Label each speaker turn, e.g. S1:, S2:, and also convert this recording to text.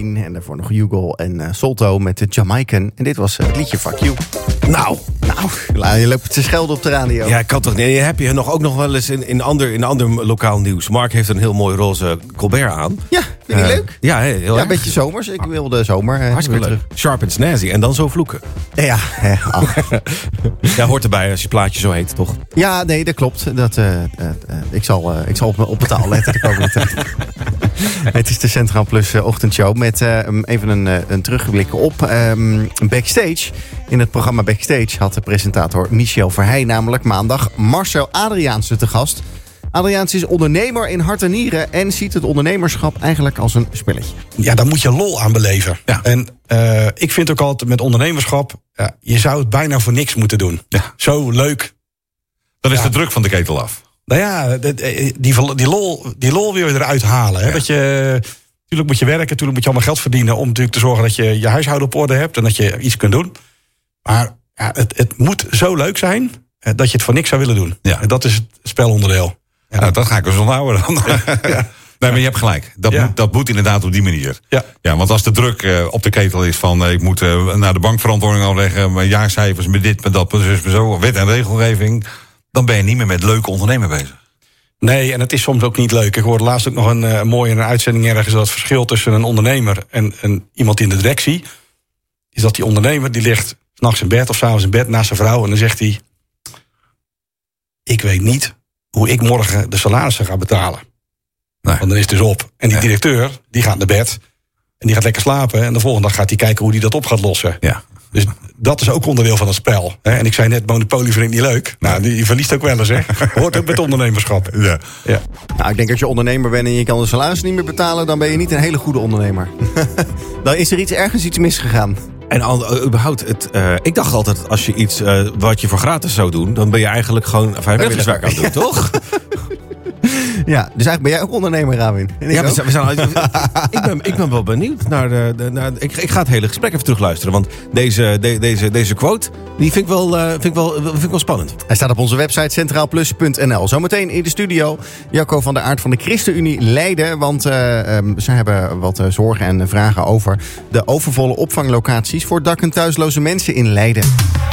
S1: Jolene en daarvoor nog Hugo en Solto met de Jamaican. En dit was het liedje Fuck You.
S2: Nou,
S1: je loopt te schelden op de radio.
S2: ja, kan toch niet. Heb je ook nog wel eens in ander lokaal nieuws. Mark heeft een heel mooi roze Colbert aan.
S1: Ja, vind je leuk?
S2: Ja, heel
S1: Ja,
S2: erg.
S1: een beetje zomers. Ik wil de zomer.
S2: Hartstikke leuk. Sharp en snazzy. En dan zo vloeken.
S1: Ja,
S2: Ja, hoort erbij als je plaatje zo heet, toch?
S1: ja, nee, dat klopt. Ik zal op de taal letten de komende tijd. Het is de Centraal Plus ochtendshow met even een terugblik op Backstage. In het programma Backstage had de presentator Michel Verheij namelijk maandag Marcel Adriaanse te gast. Adriaanse is ondernemer in hart en nieren en ziet het ondernemerschap eigenlijk als een spelletje.
S3: Ja, daar moet je lol aan beleven.
S2: Ja.
S3: En ik vind ook altijd met ondernemerschap, je zou het bijna voor niks moeten doen.
S4: Ja.
S3: Zo leuk.
S4: Dan is de druk van de ketel af.
S3: Nou ja, die lol wil je eruit halen. Hè?
S4: Ja.
S3: Dat natuurlijk moet je werken, natuurlijk moet je allemaal geld verdienen om natuurlijk te zorgen dat je je huishouden op orde hebt en dat je iets kunt doen. Maar ja, het moet zo leuk zijn dat je het voor niks zou willen doen.
S4: Ja.
S3: En dat is het spelonderdeel. Ja.
S4: Nou, dat ga ik dus onthouden dan. Nee, maar je hebt gelijk. Dat moet inderdaad op die manier.
S3: Ja.
S4: Want als de druk op de ketel is van ik moet naar de bankverantwoording afleggen, mijn jaarcijfers, met dit, met dat, met zus, met zo, wet en regelgeving, dan ben je niet meer met leuke ondernemen bezig.
S3: Nee, en het is soms ook niet leuk. Ik hoorde laatst ook nog een mooie uitzending ergens dat het verschil tussen een ondernemer en iemand in de directie is dat die ondernemer die ligt 's nachts in bed of 's avonds in bed naast zijn vrouw en dan zegt hij: ik weet niet hoe ik morgen de salarissen ga betalen.
S4: Nee.
S3: Want dan is het dus op. En die directeur die gaat naar bed en die gaat lekker slapen en de volgende dag gaat hij kijken hoe hij dat op gaat lossen.
S4: Ja.
S3: Dus dat is ook onderdeel van het spel. En ik zei net, Monopoly vind ik niet leuk. Nou, die verliest ook wel eens, hè. Hoort ook met ondernemerschap.
S4: Ja.
S3: Ja.
S1: Nou, ik denk als je ondernemer bent en je kan de salaris niet meer betalen, dan ben je niet een hele goede ondernemer. Dan is er ergens iets misgegaan.
S2: En überhaupt, ik dacht altijd, als je iets wat je voor gratis zou doen, dan ben je eigenlijk gewoon vrijwilligerswerk aan het doen, toch?
S1: Ja, dus eigenlijk ben jij ook ondernemer, Rawin. En ik
S2: Ja,
S1: ook.
S2: ik ben wel benieuwd naar ik ga het hele gesprek even terugluisteren. Want deze quote, die vind ik wel spannend.
S1: Hij staat op onze website centraalplus.nl. Zometeen in de studio Jacco van der Aart van de ChristenUnie Leiden. Want ze hebben wat zorgen en vragen over de overvolle opvanglocaties voor dak- en thuisloze mensen in Leiden.